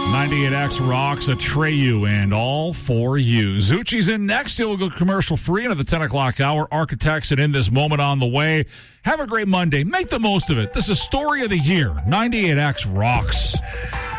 98X rocks Atreyu and all for you. Zucci's in next. He'll go commercial free into the 10 o'clock hour. Architects and In This Moment on the way. Have a great Monday. Make the most of it. This is Story of the Year. 98X rocks.